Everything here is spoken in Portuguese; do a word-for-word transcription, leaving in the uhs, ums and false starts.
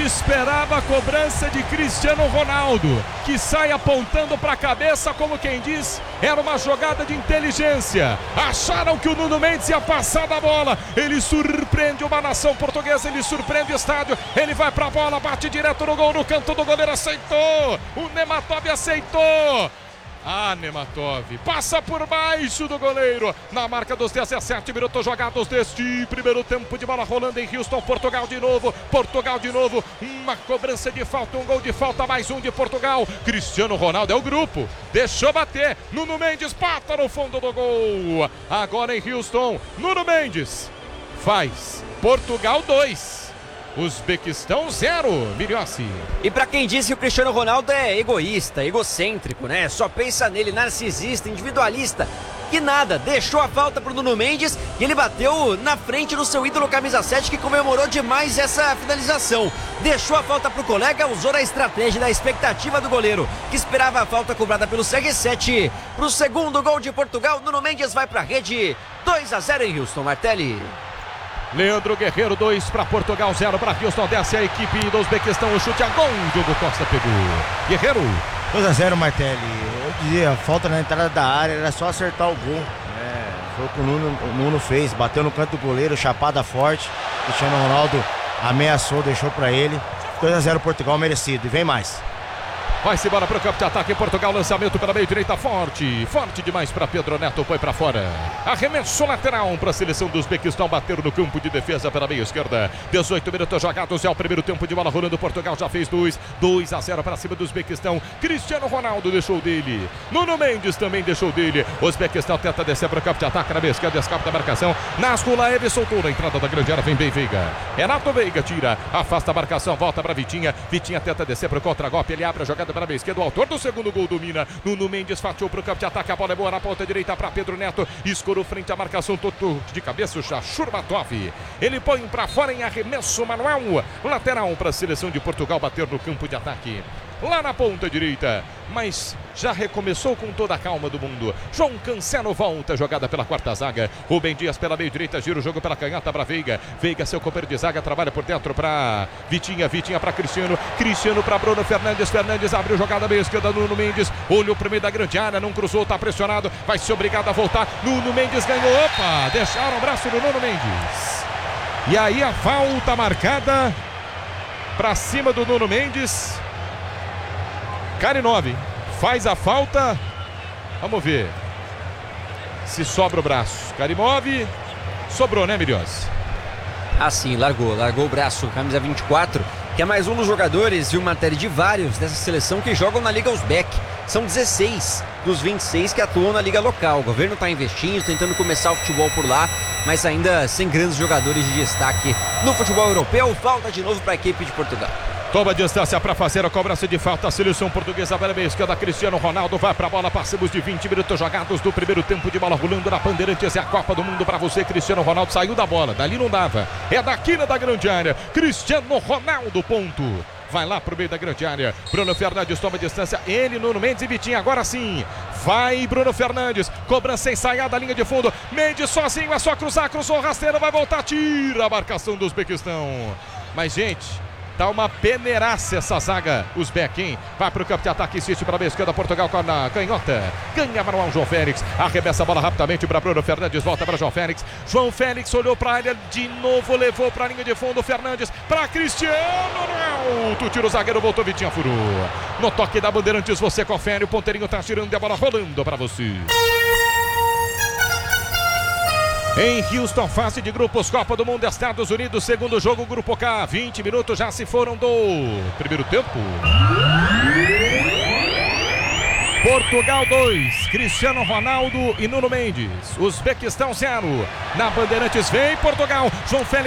esperava a cobrança de Cristiano Ronaldo, que sai apontando para a cabeça, como quem diz, era uma jogada de inteligência. Acharam que o Nuno Mendes ia passar da bola. Ele surpreende uma nação portuguesa, ele surpreende o estádio. Ele vai para a bola, bate direto no gol, no canto do goleiro, aceitou. O Nematov aceitou. Ah, Nematov, passa por baixo do goleiro, na marca dos dezessete minutos jogados deste primeiro tempo de bola rolando em Houston. Portugal de novo, Portugal de novo, uma cobrança de falta, um gol de falta, mais um de Portugal. Cristiano Ronaldo é o grupo, deixou bater, Nuno Mendes bata no fundo do gol. Agora em Houston, Nuno Mendes faz Portugal dois. Uzbequistão zero, Miriossi. E pra quem disse que o Cristiano Ronaldo é egoísta, egocêntrico, né? Só pensa nele, narcisista, individualista. Que nada, deixou a falta pro Nuno Mendes e ele bateu na frente do seu ídolo camisa sete, que comemorou demais essa finalização. Deixou a falta pro colega, usou a estratégia da expectativa do goleiro, que esperava a falta cobrada pelo C R sete. Pro segundo gol de Portugal, Nuno Mendes vai pra rede. dois a zero em Houston, Martelli. Leandro Guerreiro, dois para Portugal, zero para Houston. Desce a equipe do Uzbequistão, o chute a gol. Diogo Costa pegou. Guerreiro. dois a zero, Martelli. Eu dizia, falta na entrada da área, era só acertar o gol. É, foi o que o Nuno, o Nuno fez, bateu no canto do goleiro, chapada forte. Cristiano Ronaldo ameaçou, deixou para ele. dois a zero Portugal, merecido. E vem mais. Vai-se embora para o campo de ataque. Portugal, lançamento pela meio direita, forte. Forte demais para Pedro Neto, foi para fora. Arremesso lateral para a seleção do Uzbequistão. Bater no campo de defesa pela meia esquerda. dezoito minutos jogados, é o primeiro tempo de bola rolando. Portugal já fez dois. dois a zero para cima do Uzbequistão. Cristiano Ronaldo deixou dele. Nuno Mendes também deixou dele. O Uzbequistão tenta descer para o campo de ataque na meia esquerda. Escapa da marcação. Nasculaev soltou na entrada da grande área. Vem bem Veiga. Renato Veiga tira. Afasta a marcação. Volta para Vitinha. Vitinha tenta descer para o contra-golpe. Ele abre a jogada para a esquerda, o autor do segundo gol domina. Nuno Mendes fatiou para o campo de ataque, a bola é boa na ponta direita para Pedro Neto, escorou frente à marcação, Totô de cabeça, o Shurmatov. Ele põe para fora em arremesso manual, lateral para a seleção de Portugal bater no campo de ataque. Lá na ponta direita, mas já recomeçou com toda a calma do mundo. João Cancelo volta, jogada pela quarta zaga. Rubem Dias pela meio direita, gira o jogo pela canhota para Veiga. Veiga, seu companheiro de zaga, trabalha por dentro para Vitinha. Vitinha para Cristiano. Cristiano para Bruno Fernandes. Fernandes abre a jogada meio esquerda, Nuno Mendes. Olho para o meio da grande área, não cruzou, está pressionado. Vai ser obrigado a voltar. Nuno Mendes ganhou. Opa, deixaram o braço do Nuno Mendes. E aí a falta marcada para cima do Nuno Mendes. Karinov faz a falta. Vamos ver se sobra o braço. Karimov sobrou, né, Mirios? Ah, sim, largou, largou o braço, camisa vinte e quatro, que é mais um dos jogadores, e uma matéria de vários dessa seleção que jogam na Liga Uzbek. São dezesseis dos vinte e seis que atuam na Liga local. O governo está investindo, tentando começar o futebol por lá, mas ainda sem grandes jogadores de destaque no futebol europeu. Falta de novo para a equipe de Portugal. Toma distância para fazer a cobrança de falta. A seleção portuguesa pela meia esquerda. Cristiano Ronaldo vai para a bola. Passamos de vinte minutos jogados do primeiro tempo de bola rolando na Bandeirantes. É a Copa do Mundo para você. Cristiano Ronaldo saiu da bola. Dali não dava. É daqui na da grande área. Cristiano Ronaldo, ponto. Vai lá pro meio da grande área. Bruno Fernandes toma distância. Ele, Nuno Mendes e Vitinho. Agora sim. Vai Bruno Fernandes. Cobrança ensaiada, linha de fundo. Mendes sozinho. É só cruzar. Cruzou rasteiro. Vai voltar. Tira a marcação do Uzbequistão. Mas, gente, tá uma peneiraça essa zaga Uzbek, hein? Vai pro campo de ataque, insiste para a esquerda, Portugal com a canhota. Ganha manual João Félix. Arremessa a bola rapidamente para Bruno Fernandes. Volta para João Félix. João Félix olhou para a área de novo, levou para a linha de fundo. Fernandes para Cristiano Ronaldo. Tira o zagueiro, voltou, Vitinha furou. No toque da Bandeirantes, você confere. O ponteirinho tá tirando a bola rolando para você. Em Houston, fase de grupos, Copa do Mundo, Estados Unidos, segundo jogo, Grupo K. vinte minutos já se foram do primeiro tempo. Portugal dois, Cristiano Ronaldo e Nuno Mendes. Uzbequistão zero. Na Bandeirantes vem Portugal. João Félix.